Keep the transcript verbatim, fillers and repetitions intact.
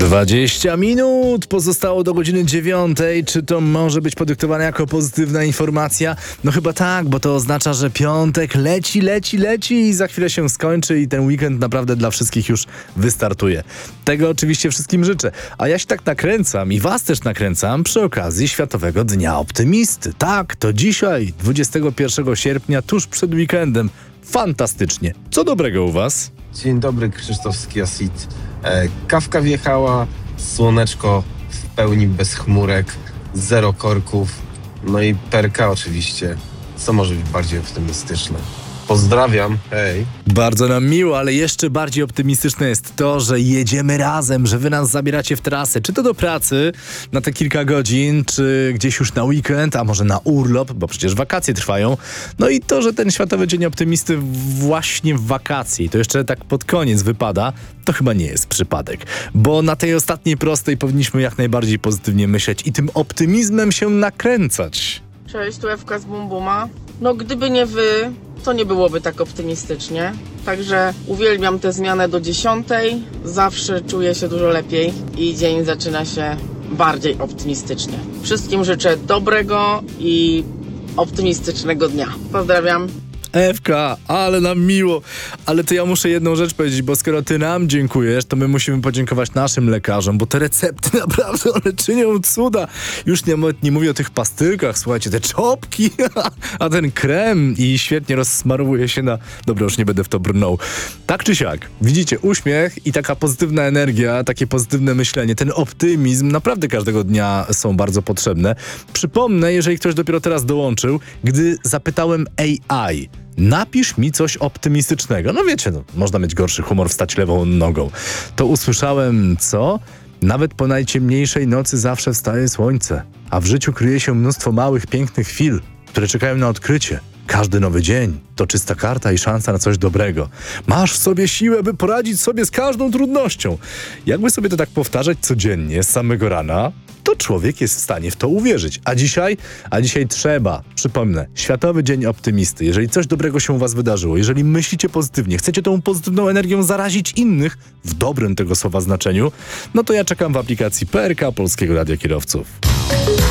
dwadzieścia minut pozostało do godziny dziewiątej. Czy to może być podyktowane jako pozytywna informacja? No chyba tak, bo to oznacza, że piątek leci, leci, leci i za chwilę się skończy i ten weekend naprawdę dla wszystkich już wystartuje. Tego oczywiście wszystkim życzę. A ja się tak nakręcam i was też nakręcam przy okazji Światowego Dnia Optymisty. Tak, to dzisiaj, dwudziestego pierwszego sierpnia, tuż przed weekendem. Fantastycznie. Co dobrego u was? Dzień dobry, Krzysztof Skiasit. E, kawka wjechała, słoneczko w pełni bez chmurek, zero korków, no i perka oczywiście. Co może być bardziej optymistyczne? Pozdrawiam, hej. Bardzo nam miło, ale jeszcze bardziej optymistyczne jest to, że jedziemy razem, że wy nas zabieracie w trasę, czy to do pracy na te kilka godzin, czy gdzieś już na weekend, a może na urlop, bo przecież wakacje trwają. No i to, że ten Światowy Dzień Optymisty właśnie w wakacje i to jeszcze tak pod koniec wypada, to chyba nie jest przypadek, bo na tej ostatniej prostej powinniśmy jak najbardziej pozytywnie myśleć i tym optymizmem się nakręcać. Cześć, tu Ewka z Bum Buma. No gdyby nie wy, to nie byłoby tak optymistycznie. Także uwielbiam tę zmianę do dziesiątej. Zawsze czuję się dużo lepiej i dzień zaczyna się bardziej optymistycznie. Wszystkim życzę dobrego i optymistycznego dnia. Pozdrawiam. Ewka, ale nam miło. Ale to ja muszę jedną rzecz powiedzieć, bo skoro ty nam dziękujesz, to my musimy podziękować naszym lekarzom, bo te recepty naprawdę, one czynią cuda. Już nie, nie mówię o tych pastylkach, słuchajcie, te czopki, a ten krem i świetnie rozsmarowuje się na... Dobra, już nie będę w to brnął. Tak czy siak, widzicie, uśmiech i taka pozytywna energia, takie pozytywne myślenie, ten optymizm naprawdę każdego dnia są bardzo potrzebne. Przypomnę, jeżeli ktoś dopiero teraz dołączył, gdy zapytałem A I, napisz mi coś optymistycznego. No wiecie, no, można mieć gorszy humor, wstać lewą nogą. To usłyszałem, co? Nawet po najciemniejszej nocy zawsze wstaje słońce, a w życiu kryje się mnóstwo małych, pięknych chwil, które czekają na odkrycie. Każdy nowy dzień to czysta karta i szansa na coś dobrego. Masz w sobie siłę, by poradzić sobie z każdą trudnością. Jakby sobie to tak powtarzać codziennie, z samego rana, to człowiek jest w stanie w to uwierzyć. A dzisiaj? A dzisiaj trzeba, przypomnę, Światowy Dzień Optymisty. Jeżeli coś dobrego się u was wydarzyło, jeżeli myślicie pozytywnie, chcecie tą pozytywną energią zarazić innych, w dobrym tego słowa znaczeniu, no to ja czekam w aplikacji P R K Polskiego Radia Kierowców.